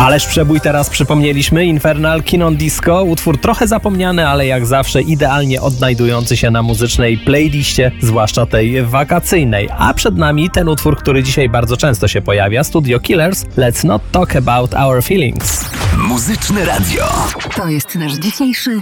Ależ przebój teraz przypomnieliśmy, Infernal Kinon Disco, utwór trochę zapomniany, ale jak zawsze idealnie odnajdujący się na muzycznej playliście, zwłaszcza tej wakacyjnej. A przed nami ten utwór, który dzisiaj bardzo często się pojawia, Studio Killers, Let's Not Talk About Our Feelings. Muzyczne Radio. To jest nasz dzisiejszy